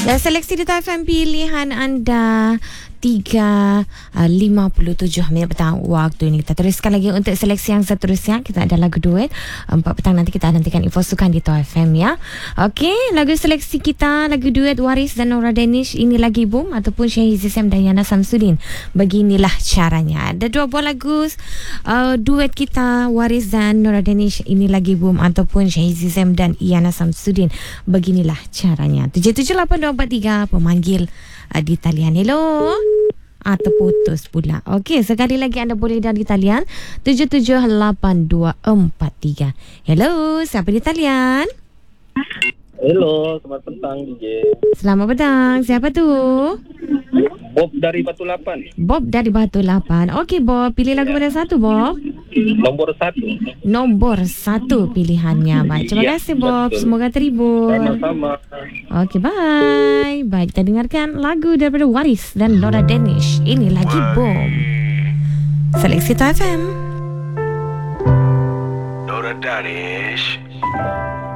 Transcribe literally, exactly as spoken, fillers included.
Dan seleksi di T F M pilihan anda tiga lima puluh tujuh minit petang waktu ini. Kita teruskan lagi untuk seleksi yang seterusnya. Kita ada lagu duet empat petang, nanti kita nantikan info sukan di T F M ya. Okey, lagu seleksi kita lagu duet Waris dan Nora Danish, Ini Lagi Boom, ataupun Syahizi Sam dan Yana Samsudin, Beginilah Caranya. Ada dua buah lagu uh, duet kita, Waris dan Nora Danish, Ini Lagi Boom, ataupun Syahizi Sam dan Yana Samsudin, Beginilah Caranya. tujuh tujuh lapan dua empat tiga pemanggil uh, di talian. Hello. Ah, terputus pula. Okey, sekali lagi anda boleh dari talian tujuh tujuh lapan dua empat tiga. Hello, siapa di talian? Hello, selamat petang D J. Selamat petang. Siapa tu? Bob dari Batu Lapan. Bob dari Batu Lapan. Okey Bob, pilih lagu mana satu Bob? Nombor satu. Nombor satu pilihannya. Baik, terima Ya, kasih Bob. betul. Semoga terhibur. Sama-sama. Okey, bye. Baik, kita dengarkan lagu daripada Waris dan Nora Danish, Ini Lagi Boom. Seleksi T F M. Nora Danish.